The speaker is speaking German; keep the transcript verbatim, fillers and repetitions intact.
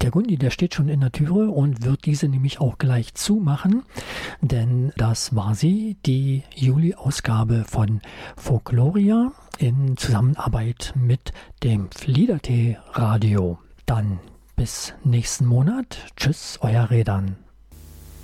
Der Gundi, der steht schon in der Türe und wird diese nämlich auch gleich zumachen, denn das war sie, die Juli-Ausgabe von Folkloria in Zusammenarbeit mit dem Fliedertee Radio. Dann bis nächsten Monat. Tschüss, euer Redan.